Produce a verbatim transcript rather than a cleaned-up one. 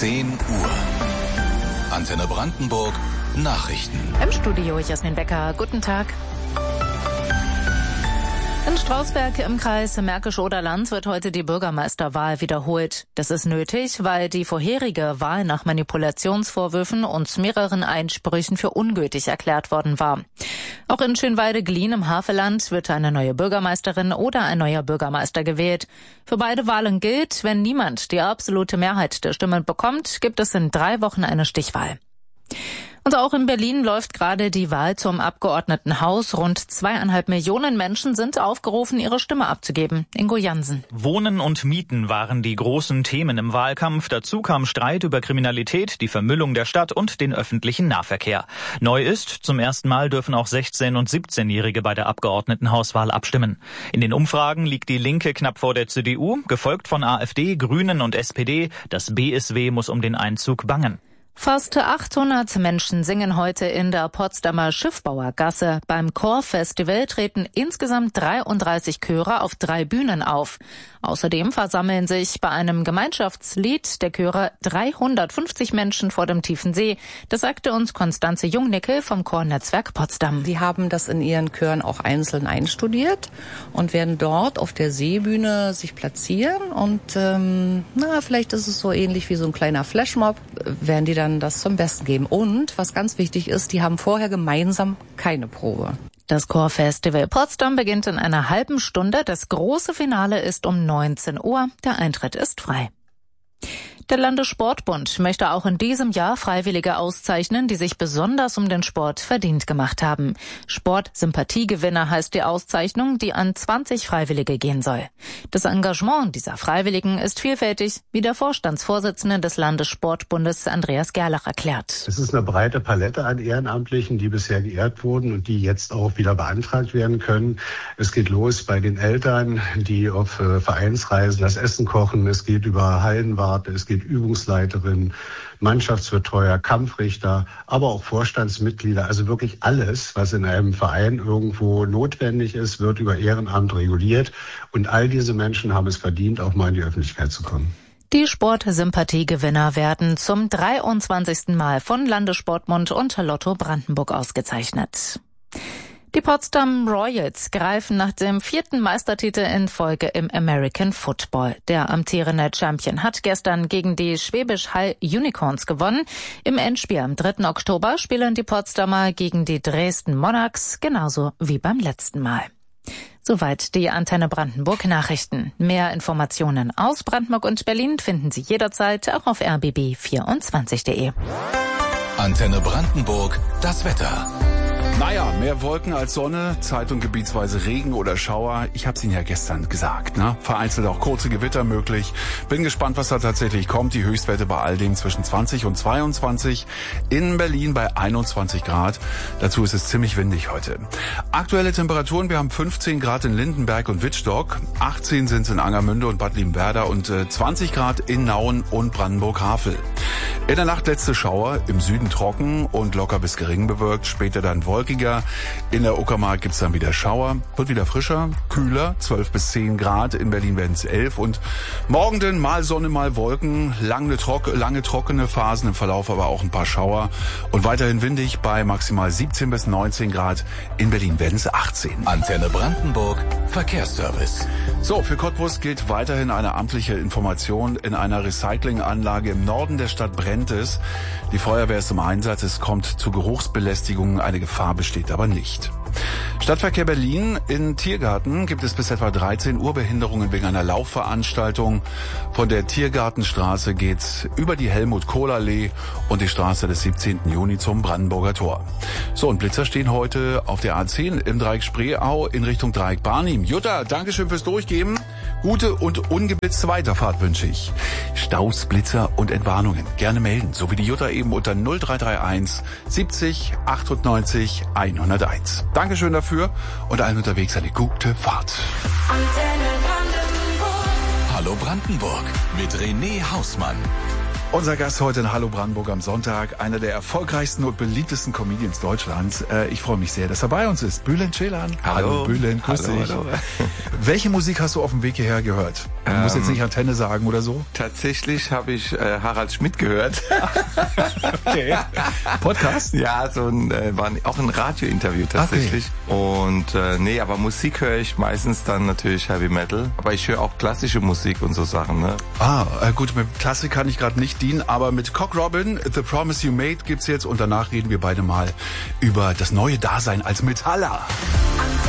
zehn Uhr. Antenne Brandenburg Nachrichten. Im Studio Jasmin Becker. Guten Tag. In Strausberg im Kreis Märkisch-Oderland wird heute die Bürgermeisterwahl wiederholt. Das ist nötig, weil die vorherige Wahl nach Manipulationsvorwürfen und mehreren Einsprüchen für ungültig erklärt worden war. Auch in Schönwalde-Glien im Havelland wird eine neue Bürgermeisterin oder ein neuer Bürgermeister gewählt. Für beide Wahlen gilt, wenn niemand die absolute Mehrheit der Stimmen bekommt, gibt es in drei Wochen eine Stichwahl. Und auch in Berlin läuft gerade die Wahl zum Abgeordnetenhaus. Rund zweieinhalb Millionen Menschen sind aufgerufen, ihre Stimme abzugeben. Ingo Jansen. Wohnen und Mieten waren die großen Themen im Wahlkampf. Dazu kam Streit über Kriminalität, die Vermüllung der Stadt und den öffentlichen Nahverkehr. Neu ist, zum ersten Mal dürfen auch sechzehn- und siebzehnjährige bei der Abgeordnetenhauswahl abstimmen. In den Umfragen liegt die Linke knapp vor der C D U, gefolgt von AfD, Grünen und S P D. Das B S W muss um den Einzug bangen. Fast achthundert Menschen singen heute in der Potsdamer Schiffbauergasse. Beim Chorfestival treten insgesamt dreiunddreißig Chöre auf drei Bühnen auf. Außerdem versammeln sich bei einem Gemeinschaftslied der Chöre dreihundertfünfzig Menschen vor dem tiefen See. Das sagte uns Konstanze Jungnickel vom Chornetzwerk Potsdam. Sie haben das in ihren Chören auch einzeln einstudiert und werden dort auf der Seebühne sich platzieren. Und ähm, na, vielleicht ist es so ähnlich wie so ein kleiner Flashmob, werden die dann das zum Besten geben. Und was ganz wichtig ist, die haben vorher gemeinsam keine Probe. Das Chorfestival Potsdam beginnt in einer halben Stunde. Das große Finale ist um neunzehn Uhr. Der Eintritt ist frei. Der Landessportbund möchte auch in diesem Jahr Freiwillige auszeichnen, die sich besonders um den Sport verdient gemacht haben. Sportsympathiegewinner heißt die Auszeichnung, die an zwanzig Freiwillige gehen soll. Das Engagement dieser Freiwilligen ist vielfältig, wie der Vorstandsvorsitzende des Landessportbundes Andreas Gerlach erklärt. Es ist eine breite Palette an Ehrenamtlichen, die bisher geehrt wurden und die jetzt auch wieder beantragt werden können. Es geht los bei den Eltern, die auf Vereinsreisen das Essen kochen. Es geht über Hallenwarte, es geht Übungsleiterin, Mannschaftsbetreuer, Kampfrichter, aber auch Vorstandsmitglieder. Also wirklich alles, was in einem Verein irgendwo notwendig ist, wird über Ehrenamt reguliert. Und all diese Menschen haben es verdient, auch mal in die Öffentlichkeit zu kommen. Die Sportsympathiegewinner werden zum dreiundzwanzigsten Mal von Landessportbund und Lotto Brandenburg ausgezeichnet. Die Potsdam Royals greifen nach dem vierten Meistertitel in Folge im American Football. Der amtierende Champion hat gestern gegen die Schwäbisch Hall Unicorns gewonnen. Im Endspiel am dritten Oktober spielen die Potsdamer gegen die Dresden Monarchs, genauso wie beim letzten Mal. Soweit die Antenne Brandenburg Nachrichten. Mehr Informationen aus Brandenburg und Berlin finden Sie jederzeit auch auf r b b vierundzwanzig punkt de. Antenne Brandenburg, das Wetter. Naja, mehr Wolken als Sonne, Zeit- und gebietsweise Regen oder Schauer. Ich habe es Ihnen ja gestern gesagt, ne? Vereinzelt auch kurze Gewitter möglich. Bin gespannt, was da tatsächlich kommt. Die Höchstwerte bei all dem zwischen zwanzig und zweiundzwanzig. In Berlin bei einundzwanzig Grad. Dazu ist es ziemlich windig heute. Aktuelle Temperaturen, wir haben fünfzehn Grad in Lindenberg und Wittstock. achtzehn sind es in Angermünde und Bad Liebenwerda und äh, zwanzig Grad in Nauen und Brandenburg-Havel. In der Nacht letzte Schauer, im Süden trocken und locker bis gering bewölkt, später dann wolkiger. In der Uckermark gibt's dann wieder Schauer, wird wieder frischer, kühler, zwölf bis zehn Grad, in Berlin werden es elf und morgen dann mal Sonne, mal Wolken, lange, trock, lange trockene Phasen im Verlauf, aber auch ein paar Schauer und weiterhin windig bei maximal siebzehn bis neunzehn Grad, in Berlin werden es achtzehn. Antenne Brandenburg, Verkehrsservice. So, für Cottbus gilt weiterhin eine amtliche Information. In einer Recyclinganlage im Norden der Stadt brennt es. Die Feuerwehr ist im Einsatz, es kommt zu Geruchsbelästigungen, eine Gefahr besteht aber nicht. Stadtverkehr Berlin. In Tiergarten gibt es bis etwa dreizehn Uhr Behinderungen wegen einer Laufveranstaltung. Von der Tiergartenstraße geht's über die Helmut-Kohl-Allee und die Straße des siebzehnten Juni zum Brandenburger Tor. So, und Blitzer stehen heute auf der A zehn im Dreieck Spreeau in Richtung Dreieck Barnim. Jutta, Dankeschön fürs Durchgeben. Gute und ungeblitzte Weiterfahrt wünsche ich. Staus, Blitzer und Entwarnungen gerne melden, so wie die Jutta eben unter null drei drei eins siebzig achtundneunzig hunderteins. Dankeschön dafür und allen unterwegs eine gute Fahrt. Hallo Brandenburg mit René Hausmann. Unser Gast heute in Hallo Brandenburg am Sonntag, einer der erfolgreichsten und beliebtesten Comedians Deutschlands. Äh, ich freue mich sehr, dass er bei uns ist. Bülent Ceylan. Hallo. Hallo Bülent, grüß hallo, dich. Hallo. Welche Musik hast du auf dem Weg hierher gehört? Du ähm, musst jetzt nicht Antenne sagen oder so. Tatsächlich habe ich äh, Harald Schmidt gehört. Okay. Podcast? Ja, so ein, äh, war auch ein Radiointerview tatsächlich. Okay. Und äh, nee, aber Musik höre ich meistens dann natürlich Heavy Metal. Aber ich höre auch klassische Musik und so Sachen. Ne? Ah, äh, gut, mit Klassik kann ich gerade nicht dienen, aber mit Cock Robin, The Promise You Made gibt's jetzt und danach reden wir beide mal über das neue Dasein als Metaller.